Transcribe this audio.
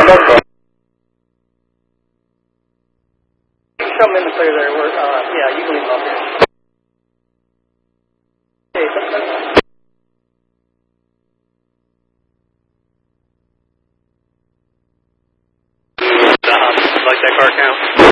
Show them in the clear there. Yeah, you can leave them up here. Like that car count?